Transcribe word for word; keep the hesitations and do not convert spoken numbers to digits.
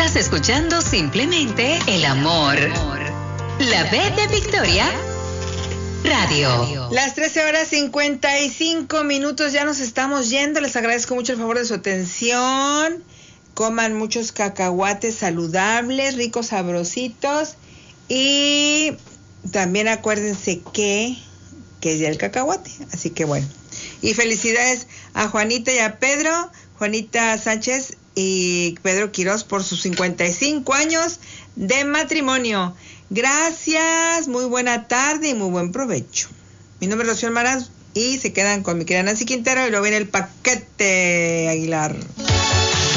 Estás escuchando simplemente el amor. La B de Victoria Radio. Las trece horas cincuenta y cinco minutos, ya nos estamos yendo. Les agradezco mucho el favor de su atención. Coman muchos cacahuates saludables, ricos, sabrositos. Y también acuérdense que, que es día del cacahuate. Así que bueno. Y felicidades a Juanita y a Pedro. Juanita Sánchez y Pedro Quirós por sus cincuenta y cinco años de matrimonio. Gracias, muy buena tarde y muy buen provecho. Mi nombre es Rocío Almaraz y se quedan con mi querida Nancy Quintero y luego viene el paquete Aguilar.